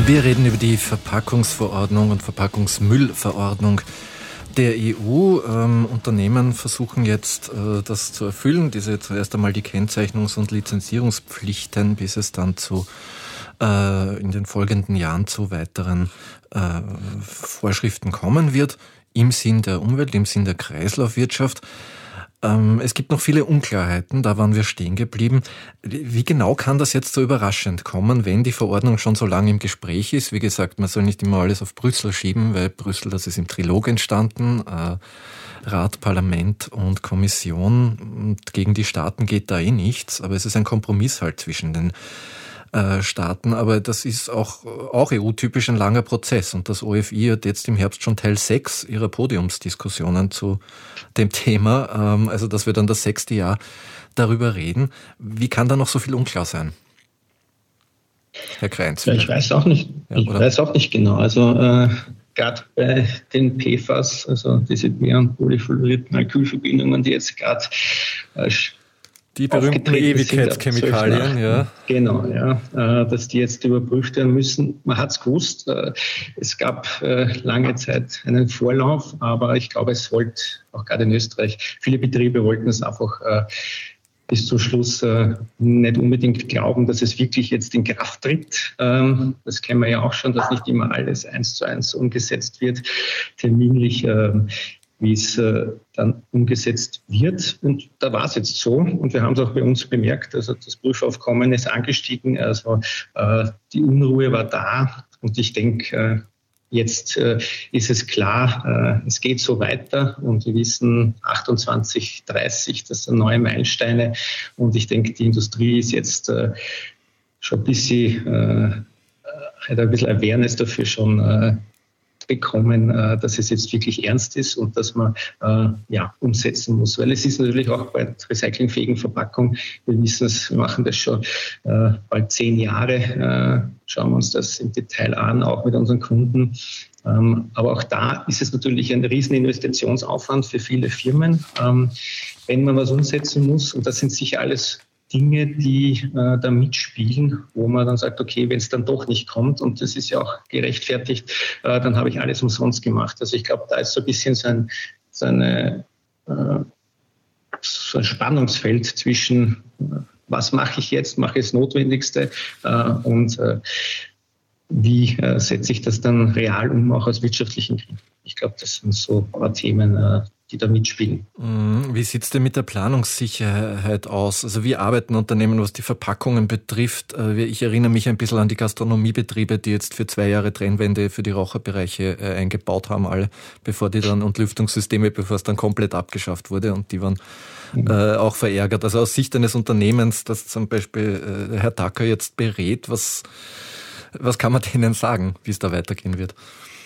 Wir reden über die Verpackungsverordnung und Verpackungsmüllverordnung der EU. Unternehmen versuchen jetzt, das zu erfüllen, zuerst einmal die Kennzeichnungs- und Lizenzierungspflichten, bis es dann in den folgenden Jahren zu weiteren Vorschriften kommen wird, im Sinn der Umwelt, im Sinn der Kreislaufwirtschaft. Es gibt noch viele Unklarheiten, da waren wir stehen geblieben. Wie genau kann das jetzt so überraschend kommen, wenn die Verordnung schon so lange im Gespräch ist? Wie gesagt, man soll nicht immer alles auf Brüssel schieben, weil Brüssel, das ist im Trilog entstanden. Rat, Parlament und Kommission. Und gegen die Staaten geht da nichts, aber es ist ein Kompromiss halt zwischen den Staaten, aber das ist auch EU-typisch ein langer Prozess und das OFI hat jetzt im Herbst schon Teil 6 ihrer Podiumsdiskussionen zu dem Thema, also dass wir dann das 6. Jahr darüber reden. Wie kann da noch so viel unklar sein? Herr Kreintz. Ja, ich weiß auch nicht. Weiß auch nicht genau. Also gerade bei den PFAS, also diese mehreren polyfluoriden Alkylverbindungen, die jetzt gerade die berühmten Ewigkeitschemikalien, ja. Genau, ja, dass die jetzt überprüft werden müssen. Man hat es gewusst. Es gab lange Zeit einen Vorlauf, aber ich glaube, es wollte auch gerade in Österreich, viele Betriebe wollten es einfach bis zum Schluss nicht unbedingt glauben, dass es wirklich jetzt in Kraft tritt. Das kennen wir ja auch schon, dass nicht immer alles 1:1 umgesetzt wird, terminlich, wie es dann umgesetzt wird. Und da war es jetzt so. Und wir haben es auch bei uns bemerkt, also das Prüfaufkommen ist angestiegen, also die Unruhe war da. Und ich denke, jetzt ist es klar, es geht so weiter. Und wir wissen, 28, 30, das sind neue Meilensteine. Und ich denke, die Industrie ist jetzt schon ein bisschen, hat ein bisschen Awareness dafür schon bekommen, dass es jetzt wirklich ernst ist und dass man umsetzen muss. Weil es ist natürlich auch bei recyclingfähigen Verpackungen, wir wissen es, wir machen das schon bald 10 Jahre, schauen wir uns das im Detail an, auch mit unseren Kunden. Aber auch da ist es natürlich ein riesen Investitionsaufwand für viele Firmen, wenn man was umsetzen muss. Und das sind sicher alles Dinge, die da mitspielen, wo man dann sagt, okay, wenn es dann doch nicht kommt, und das ist ja auch gerechtfertigt, dann habe ich alles umsonst gemacht. Also ich glaube, da ist so ein bisschen so ein Spannungsfeld zwischen, was mache ich jetzt, mache ich das Notwendigste und wie setze ich das dann real um, auch aus wirtschaftlichen Gründen. Ich glaube, das sind so ein paar Themen, die da mitspielen. Wie sieht es denn mit der Planungssicherheit aus? Also wie arbeiten Unternehmen, was die Verpackungen betrifft? Ich erinnere mich ein bisschen an die Gastronomiebetriebe, die jetzt für 2 Jahre Trennwände für die Raucherbereiche eingebaut haben, alle, und Lüftungssysteme, bevor es dann komplett abgeschafft wurde, und die waren auch verärgert. Also aus Sicht eines Unternehmens, das zum Beispiel Herr Tacker jetzt berät, was kann man denen sagen, wie es da weitergehen wird?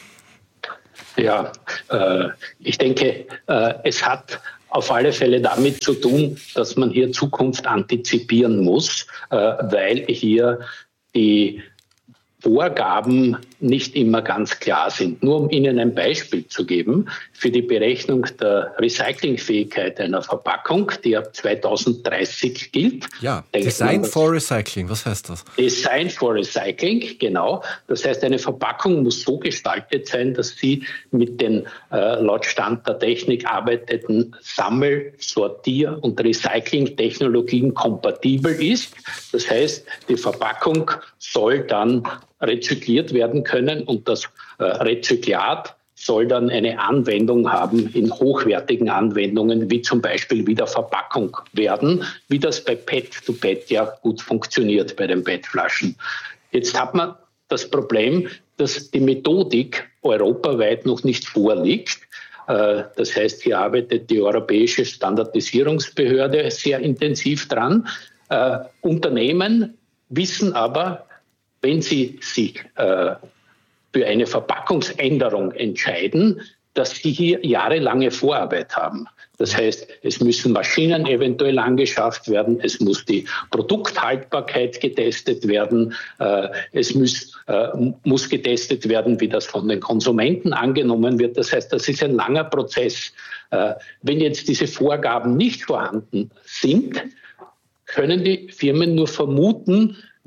Ja, ich denke, es hat auf alle Fälle damit zu tun, dass man hier Zukunft antizipieren muss, weil hier die Vorgaben nicht immer ganz klar sind. Nur um Ihnen ein Beispiel zu geben, für die Berechnung der Recyclingfähigkeit einer Verpackung, die ab 2030 gilt. Ja, Design for Recycling, was heißt das? Design for Recycling, genau. Das heißt, eine Verpackung muss so gestaltet sein, dass sie mit den laut Stand der Technik arbeitenden Sammel-, Sortier- und Recycling-Technologien kompatibel ist. Das heißt, die Verpackung soll dann rezykliert werden können und das Rezyklat soll dann eine Anwendung haben in hochwertigen Anwendungen, wie zum Beispiel Wiederverpackung werden, wie das bei PET-to-PET ja gut funktioniert bei den PET-Flaschen. Jetzt hat man das Problem, dass die Methodik europaweit noch nicht vorliegt. Das heißt, hier arbeitet die Europäische Standardisierungsbehörde sehr intensiv dran. Unternehmen wissen aber, wenn sie sich für eine Verpackungsänderung entscheiden, dass sie hier jahrelange Vorarbeit haben. Das heißt, es müssen Maschinen eventuell angeschafft werden, es muss die Produkthaltbarkeit getestet werden, es muss getestet werden, wie das von den Konsumenten angenommen wird. Das heißt, das ist ein langer Prozess. Wenn jetzt diese Vorgaben nicht vorhanden sind, können die Firmen nur vermuten,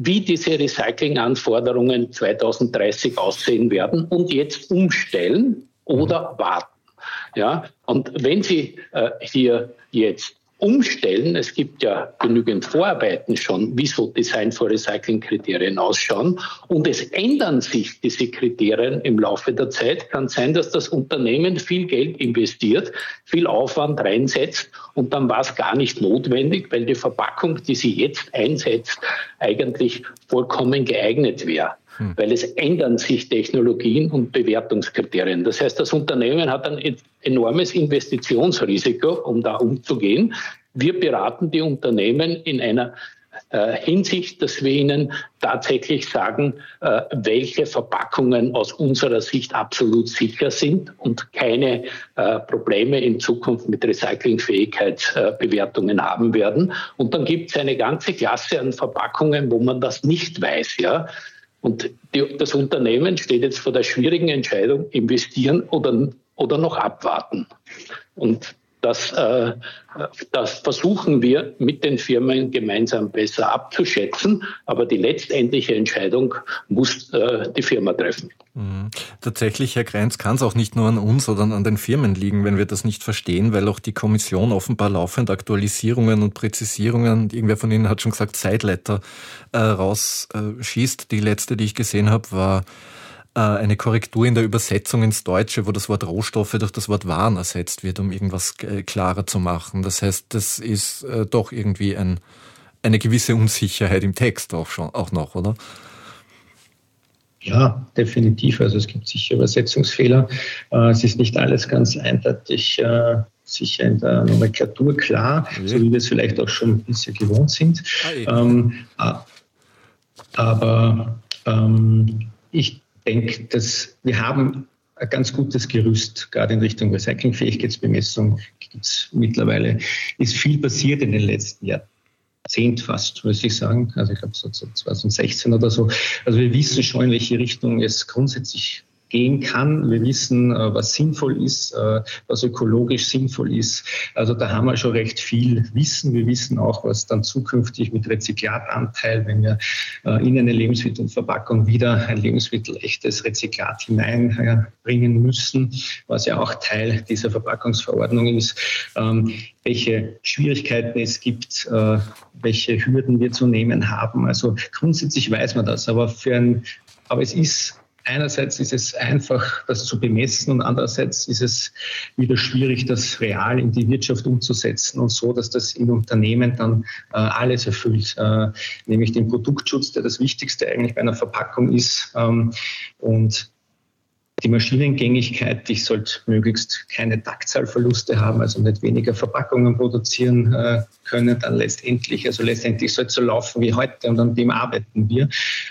wie diese Recyclinganforderungen 2030 aussehen werden und jetzt umstellen oder warten. Ja, und wenn Sie hier jetzt umstellen, es gibt ja genügend Vorarbeiten schon, wie so Design for Recycling Kriterien ausschauen, und es ändern sich diese Kriterien im Laufe der Zeit, kann sein, dass das Unternehmen viel Geld investiert, viel Aufwand reinsetzt und dann war es gar nicht notwendig, weil die Verpackung, die sie jetzt einsetzt, eigentlich vollkommen geeignet wäre. Weil es ändern sich Technologien und Bewertungskriterien. Das heißt, das Unternehmen hat ein enormes Investitionsrisiko, um da umzugehen. Wir beraten die Unternehmen in einer Hinsicht, dass wir ihnen tatsächlich sagen, welche Verpackungen aus unserer Sicht absolut sicher sind und keine Probleme in Zukunft mit Recyclingfähigkeitsbewertungen haben werden. Und dann gibt es eine ganze Klasse an Verpackungen, wo man das nicht weiß, ja. Und das Unternehmen steht jetzt vor der schwierigen Entscheidung, investieren oder noch abwarten. Und das versuchen wir mit den Firmen gemeinsam besser abzuschätzen. Aber die letztendliche Entscheidung muss die Firma treffen. Tatsächlich, Herr Kreintz, kann es auch nicht nur an uns, sondern an den Firmen liegen, wenn wir das nicht verstehen, weil auch die Kommission offenbar laufend Aktualisierungen und Präzisierungen, irgendwer von Ihnen hat schon gesagt, Sideletter rausschießt. Die letzte, die ich gesehen habe, war eine Korrektur in der Übersetzung ins Deutsche, wo das Wort Rohstoffe durch das Wort Waren ersetzt wird, um irgendwas klarer zu machen. Das heißt, das ist doch irgendwie eine gewisse Unsicherheit im Text auch noch, oder? Ja, definitiv. Also es gibt sicher Übersetzungsfehler. Es ist nicht alles ganz eindeutig sicher in der Nomenklatur klar, so wie wir es vielleicht auch schon bisher gewohnt sind. Aber ich denke, dass wir haben ein ganz gutes Gerüst, gerade in Richtung Recyclingfähigkeitsbemessung gibt's mittlerweile, ist viel passiert in den letzten Jahrzehnt fast, muss ich sagen. Also ich glaube so 2016 oder so. Also wir wissen schon, in welche Richtung es grundsätzlich gehen kann. Wir wissen, was sinnvoll ist, was ökologisch sinnvoll ist. Also da haben wir schon recht viel Wissen. Wir wissen auch, was dann zukünftig mit Rezyklatanteil, wenn wir in eine Lebensmittelverpackung wieder ein lebensmittelechtes Rezyklat hineinbringen müssen, was ja auch Teil dieser Verpackungsverordnung ist, welche Schwierigkeiten es gibt, welche Hürden wir zu nehmen haben. Also grundsätzlich weiß man das, aber einerseits ist es einfach, das zu bemessen und andererseits ist es wieder schwierig, das real in die Wirtschaft umzusetzen und so, dass das in Unternehmen dann alles erfüllt, nämlich den Produktschutz, der das Wichtigste eigentlich bei einer Verpackung ist, und die Maschinengängigkeit. Ich sollte möglichst keine Taktzahlverluste haben, also nicht weniger Verpackungen produzieren können, dann letztendlich soll es so laufen wie heute und an dem arbeiten wir.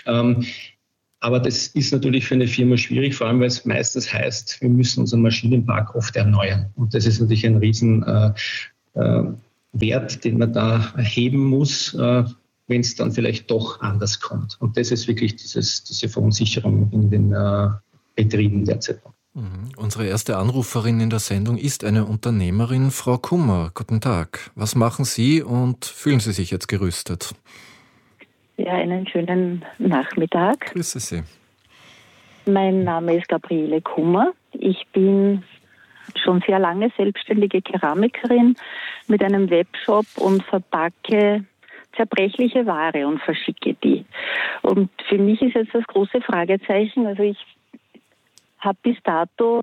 Aber das ist natürlich für eine Firma schwierig, vor allem weil es meistens heißt, wir müssen unseren Maschinenpark oft erneuern. Und das ist natürlich ein riesen Wert, den man da erheben muss, wenn es dann vielleicht doch anders kommt. Und das ist wirklich diese Verunsicherung in den Betrieben derzeit. Unsere erste Anruferin in der Sendung ist eine Unternehmerin, Frau Kummer. Guten Tag. Was machen Sie und fühlen Sie sich jetzt gerüstet? Ja, einen schönen Nachmittag. Grüße Sie. Mein Name ist Gabriele Kummer. Ich bin schon sehr lange selbstständige Keramikerin mit einem Webshop und verpacke zerbrechliche Ware und verschicke die. Und für mich ist jetzt das große Fragezeichen, also ich habe bis dato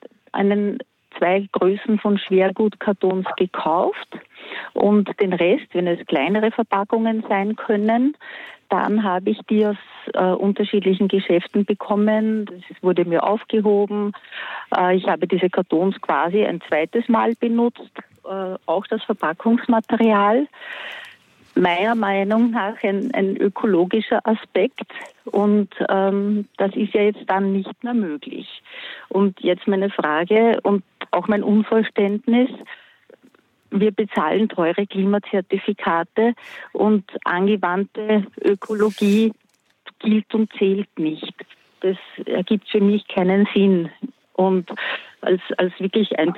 2 Größen von Schwergutkartons gekauft und den Rest, wenn es kleinere Verpackungen sein können, dann habe ich die aus unterschiedlichen Geschäften bekommen. Das wurde mir aufgehoben. Ich habe diese Kartons quasi ein zweites Mal benutzt, auch das Verpackungsmaterial. Meiner Meinung nach ein ökologischer Aspekt und das ist ja jetzt dann nicht mehr möglich. Und jetzt meine Frage und auch mein Unverständnis: Wir bezahlen teure Klimazertifikate und angewandte Ökologie gilt und zählt nicht. Das ergibt für mich keinen Sinn. Und als wirklich ein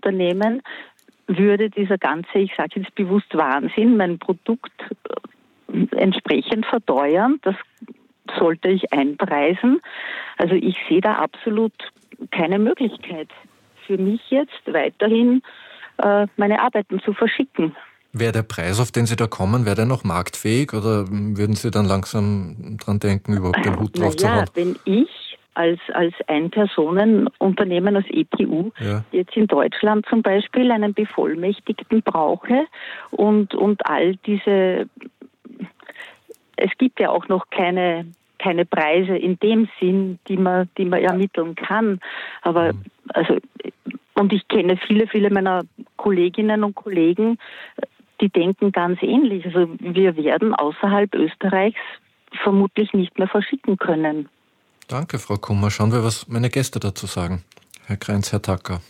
Personenunternehmen würde dieser ganze, ich sage jetzt bewusst Wahnsinn, mein Produkt entsprechend verteuern. Das sollte ich einpreisen. Also ich sehe da absolut keine Möglichkeit für mich jetzt weiterhin meine Arbeiten zu verschicken. Wäre der Preis, auf den Sie da kommen, wäre der noch marktfähig oder würden Sie dann langsam dran denken, überhaupt den Hut drauf zu hauen? Wenn ich als Ein-Personen-Unternehmen, als EPU, jetzt in Deutschland zum Beispiel einen Bevollmächtigten brauche und all diese, es gibt ja auch noch keine Preise in dem Sinn, die man ermitteln kann. Aber und ich kenne viele meiner Kolleginnen und Kollegen, die denken ganz ähnlich. Also wir werden außerhalb Österreichs vermutlich nicht mehr verschicken können. Danke, Frau Kummer. Schauen wir, was meine Gäste dazu sagen. Herr Kreintz, Herr Tacker.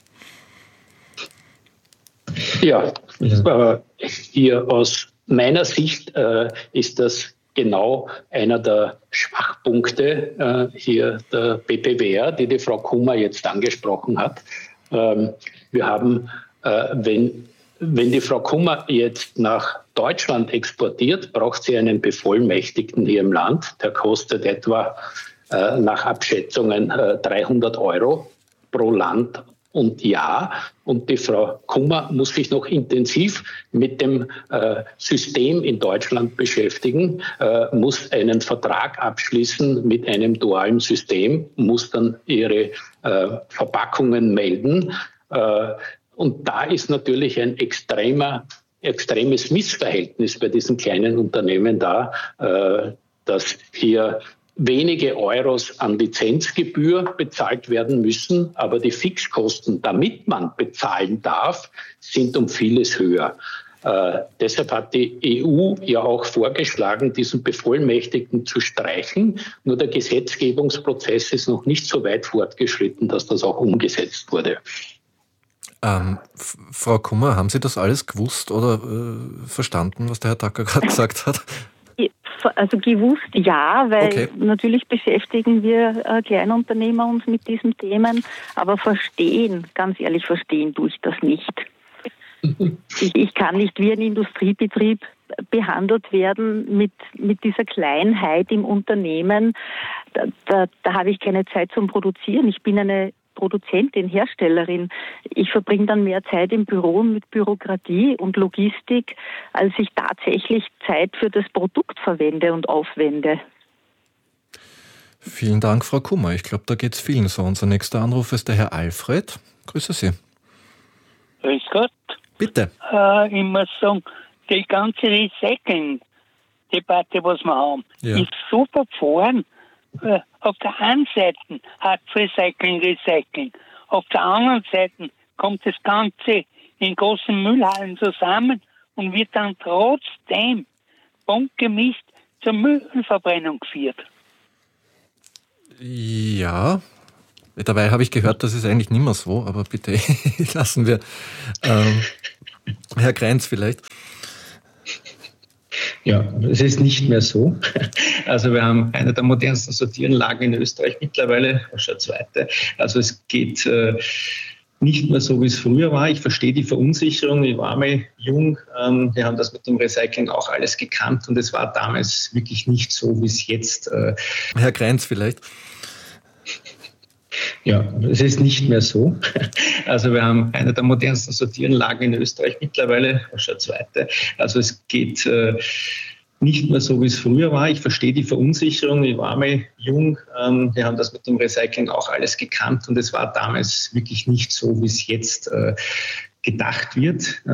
Ja, hier aus meiner Sicht ist das genau einer der Schwachpunkte hier der BPWR, die Frau Kummer jetzt angesprochen hat. Wir haben, wenn die Frau Kummer jetzt nach Deutschland exportiert, braucht sie einen Bevollmächtigten hier im Land. Der kostet etwa nach Abschätzungen 300 € pro Land und Jahr. Und die Frau Kummer muss sich noch intensiv mit dem System in Deutschland beschäftigen, muss einen Vertrag abschließen mit einem dualen System, muss dann ihre Verpackungen melden. Und da ist natürlich ein extremes Missverhältnis bei diesen kleinen Unternehmen da, dass hier wenige Euros an Lizenzgebühr bezahlt werden müssen, aber die Fixkosten, damit man bezahlen darf, sind um vieles höher. Deshalb hat die EU ja auch vorgeschlagen, diesen Bevollmächtigten zu streichen. Nur der Gesetzgebungsprozess ist noch nicht so weit fortgeschritten, dass das auch umgesetzt wurde. Frau Kummer, haben Sie das alles gewusst oder verstanden, was der Herr Tacker gerade gesagt hat? Also gewusst ja, weil natürlich beschäftigen wir Kleinunternehmer uns mit diesen Themen, aber ganz ehrlich verstehen tue ich das nicht. Ich kann nicht wie ein Industriebetrieb behandelt werden mit dieser Kleinheit im Unternehmen. Da habe ich keine Zeit zum Produzieren. Ich bin eine Produzentin, Herstellerin. Ich verbringe dann mehr Zeit im Büro mit Bürokratie und Logistik, als ich tatsächlich Zeit für das Produkt verwende und aufwende. Vielen Dank, Frau Kummer. Ich glaube, da geht es vielen so. Unser nächster Anruf ist der Herr Alfred. Grüße Sie. Grüß Gott. Bitte. Ich muss sagen, die ganze Recycling-Debatte, was wir haben, ist super gefahren. Auf der einen Seite hat Recycling. Auf der anderen Seite kommt das Ganze in großen Müllhallen zusammen und wird dann trotzdem buntgemischt zur Müllverbrennung geführt. Ja, dabei habe ich gehört, das ist eigentlich nicht mehr so, aber bitte lassen wir Herr Kreintz vielleicht. Ja, es ist nicht mehr so. Also wir haben eine der modernsten Sortieranlagen in Österreich mittlerweile, schon eine zweite. Also es geht nicht mehr so, wie es früher war. Ich verstehe die Verunsicherung. Ich war mal jung. Wir haben das mit dem Recycling auch alles gekannt und es war damals wirklich nicht so, wie es jetzt. Herr Kreintz vielleicht. Ja, es ist nicht mehr so. Also wir haben eine der modernsten Sortieranlagen in Österreich mittlerweile, schon eine zweite. Also es geht nicht mehr so, wie es früher war. Ich verstehe die Verunsicherung. Ich war mal jung. Wir haben das mit dem Recycling auch alles gekannt und es war damals wirklich nicht so, wie es jetzt gedacht wird.